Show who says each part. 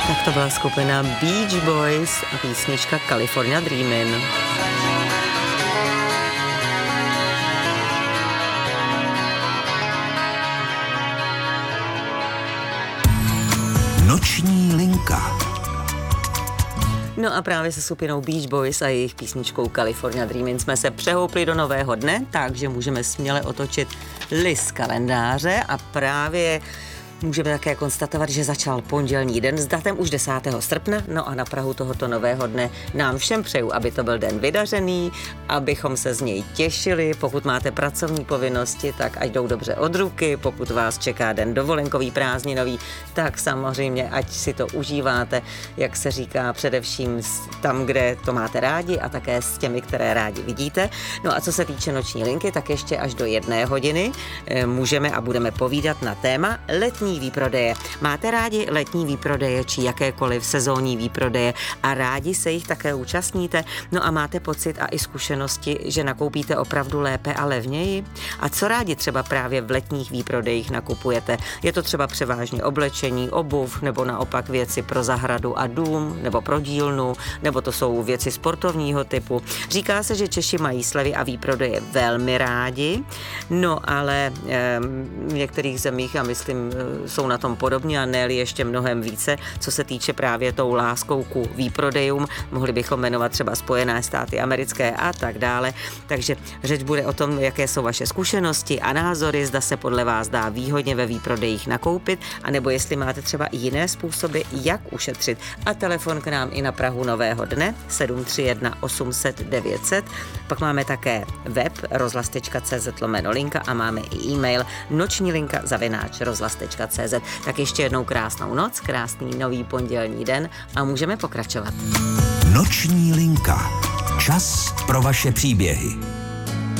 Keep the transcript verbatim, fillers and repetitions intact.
Speaker 1: Tak to byla skupina Beach Boys a písnička California Dreamin'.
Speaker 2: Noční linka.
Speaker 1: No a právě se skupinou Beach Boys a jejich písničkou California Dreamin' jsme se přehoupli do nového dne, takže můžeme směle otočit list kalendáře a právě můžeme také konstatovat, že začal pondělní den s datem už desátého srpna, no a na prahu tohoto nového dne nám všem přeju, aby to byl den vydařený, abychom se z něj těšili, pokud máte pracovní povinnosti, tak ať jdou dobře od ruky, pokud vás čeká den dovolenkový, prázdninový, tak samozřejmě ať si to užíváte, jak se říká, především tam, kde to máte rádi a také s těmi, které rádi vidíte. No a co se týče noční linky, tak ještě až do jedné hodiny můžeme a budeme povídat na téma letní výprodeje. Máte rádi letní výprodeje či jakékoliv sezónní výprodeje a rádi se jich také účastníte? No a máte pocit a i zkušenosti, že nakoupíte opravdu lépe a levněji? A co rádi třeba právě v letních výprodejích nakupujete? Je to třeba převážně oblečení, obuv, nebo naopak věci pro zahradu a dům, nebo pro dílnu, nebo to jsou věci sportovního typu. Říká se, že Češi mají slevy a výprodeje velmi rádi, no ale e, v některých zemích, a myslím, jsou na tom podobně a ne-li ještě mnohem více, co se týče právě tou láskou ku výprodejům. Mohli bychom jmenovat třeba Spojené státy americké a tak dále. Takže řeč bude o tom, jaké jsou vaše zkušenosti a názory, zda se podle vás dá výhodně ve výprodejích nakoupit, anebo jestli máte třeba i jiné způsoby, jak ušetřit. A telefon k nám i na prahu nového dne sedm tři jedna osm set devět set. Pak máme také web rozhlas tečka cé zet lomeno linka a máme i e-mail noční linka zavináč rozhlas tečka cé zet. Tak ještě jednou krásnou noc, krásný nový pondělní den a můžeme pokračovat.
Speaker 2: Noční linka. Čas pro vaše příběhy.